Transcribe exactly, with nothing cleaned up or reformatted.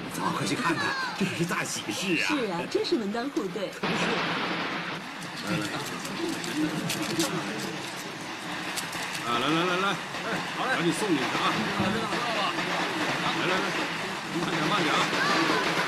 走，快去看看，这可是大喜事啊！ 是啊，真是门当户对。 来来，啊，来来来来，哎，好嘞，赶紧送进去啊！ 知道知道了。 来来来，慢点慢点啊！